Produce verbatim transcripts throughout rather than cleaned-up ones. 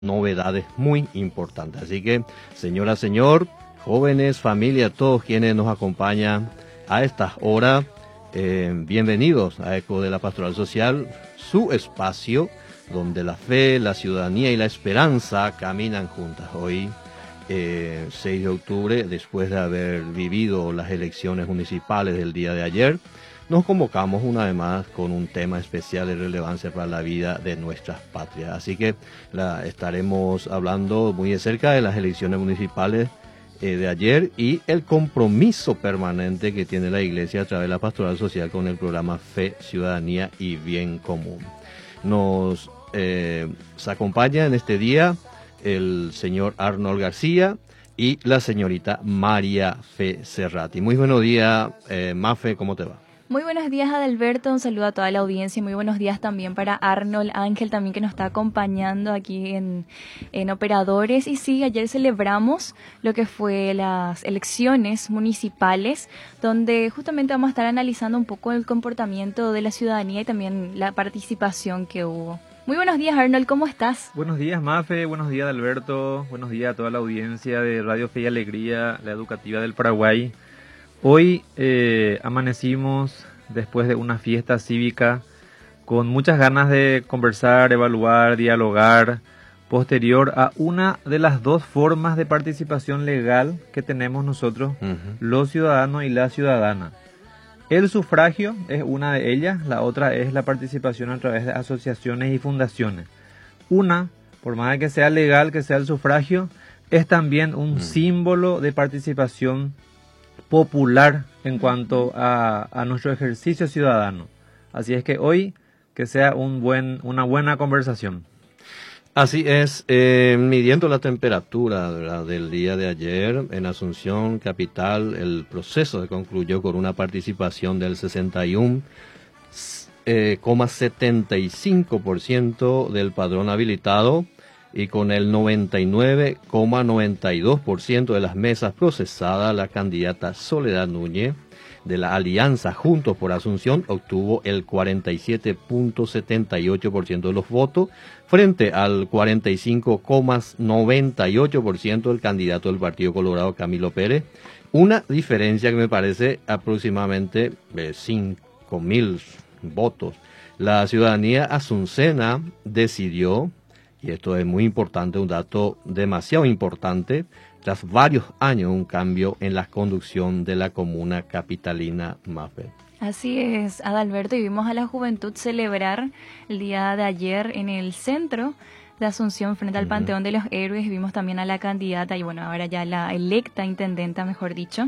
novedades muy importantes. Así que, señora, señor, jóvenes, familia, todos quienes nos acompañan a estas horas, eh, bienvenidos a Eco de la Pastoral Social, su espacio donde la fe, la ciudadanía y la esperanza caminan juntas. Hoy, eh, seis de octubre, después de haber vivido las elecciones municipales del día de ayer, nos convocamos una vez más con un tema especial de relevancia para la vida de nuestras patrias. Así que la, estaremos hablando muy de cerca de las elecciones municipales eh, de ayer y el compromiso permanente que tiene la Iglesia a través de la Pastoral Social con el programa Fe, Ciudadanía y Bien Común. Nos eh, se acompaña en este día el señor Arnold García y la señorita María Fe Cerrati. Muy buenos días, eh, Mafe, ¿cómo te va? Muy buenos días, Adalberto, un saludo a toda la audiencia y muy buenos días también para Arnold Ángel también que nos está acompañando aquí en, en Operadores. Y sí, ayer celebramos lo que fue las elecciones municipales, donde justamente vamos a estar analizando un poco el comportamiento de la ciudadanía y también la participación que hubo. Muy buenos días, Arnold, ¿cómo estás? Buenos días, Mafe, buenos días, Alberto, buenos días a toda la audiencia de Radio Fe y Alegría, la educativa del Paraguay. Hoy eh, amanecimos después de una fiesta cívica con muchas ganas de conversar, evaluar, dialogar, posterior a una de las dos formas de participación legal que tenemos nosotros, uh-huh. los ciudadanos y la ciudadana. El sufragio es una de ellas, la otra es la participación a través de asociaciones y fundaciones. Una, por más que sea legal, que sea el sufragio, es también un uh-huh. símbolo de participación popular en cuanto a, a nuestro ejercicio ciudadano. Así es que hoy que sea un buen, una buena conversación. Así es, eh, midiendo la temperatura, ¿verdad?, del día de ayer en Asunción Capital, el proceso se concluyó con una participación del sesenta y uno coma setenta y cinco por ciento del padrón habilitado y con el noventa y nueve coma noventa y dos por ciento de las mesas procesadas, la candidata Soledad Núñez de la Alianza Juntos por Asunción obtuvo el cuarenta y siete coma setenta y ocho por ciento de los votos frente al cuarenta y cinco coma noventa y ocho por ciento del candidato del Partido Colorado, Camilo Pérez. Una diferencia que me parece aproximadamente eh, cinco mil votos. La ciudadanía asuncena decidió, y esto es muy importante, un dato demasiado importante, tras varios años un cambio en la conducción de la comuna capitalina Mafe. Así es, Adalberto, y vimos a la juventud celebrar el día de ayer en el centro de Asunción frente al uh-huh. Panteón de los Héroes. Vimos también a la candidata y bueno, ahora ya la electa intendenta, mejor dicho,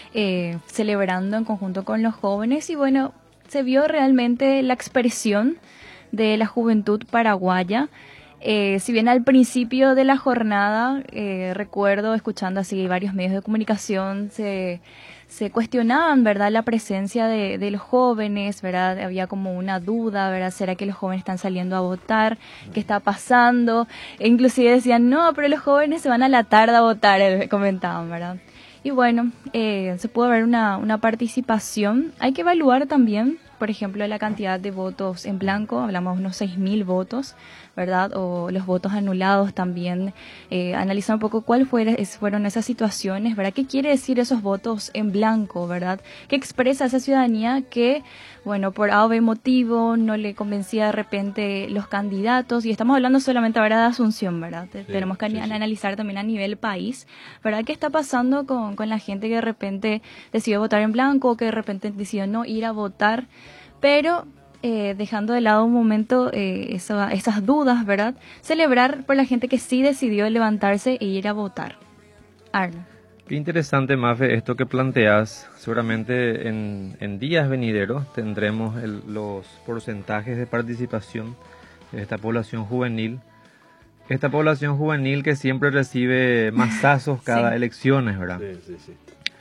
eh, celebrando en conjunto con los jóvenes y bueno, se vio realmente la expresión de la juventud paraguaya. Eh, si bien al principio de la jornada, eh, recuerdo escuchando así varios medios de comunicación, se, se cuestionaban, ¿verdad?, la presencia de, de los jóvenes, ¿verdad? Había como una duda, ¿verdad? ¿Será que los jóvenes están saliendo a votar? ¿Qué está pasando? E inclusive decían, no, pero los jóvenes se van a la tarde a votar, eh, comentaban, ¿verdad? Y bueno, eh, se pudo ver una, una participación. Hay que evaluar también, por ejemplo, la cantidad de votos en blanco, hablamos de unos seis mil votos, ¿verdad? O los votos anulados también, eh, analizar un poco cuáles fueron esas situaciones, ¿verdad? ¿Qué quiere decir esos votos en blanco, ¿verdad? ¿Qué expresa esa ciudadanía que, bueno, por A o B motivo no le convencía de repente los candidatos? Y estamos hablando solamente ahora de Asunción, ¿verdad? Sí, Tenemos que sí, an- sí. analizar también a nivel país, ¿verdad? ¿Qué está pasando con, con la gente que de repente decidió votar en blanco o que de repente decidió no ir a votar? Pero eh, dejando de lado un momento eh, eso, esas dudas, ¿verdad? Celebrar por la gente que sí decidió levantarse e ir a votar. Arno. Qué interesante, Mafe, esto que planteas. Seguramente en, en días venideros tendremos el, los porcentajes de participación de esta población juvenil. Esta población juvenil que siempre recibe masazos cada sí. elecciones, ¿verdad? Sí, sí, sí.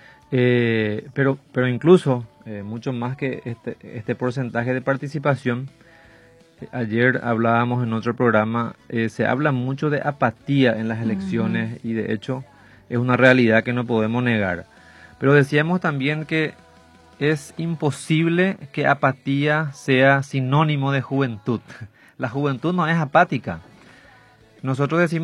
Eh, pero, pero incluso, eh, mucho más que este, este porcentaje de participación, eh, ayer hablábamos en otro programa, eh, se habla mucho de apatía en las elecciones uh-huh. y de hecho es una realidad que no podemos negar. Pero decíamos también que es imposible que apatía sea sinónimo de juventud. La juventud no es apática. Nosotros decimos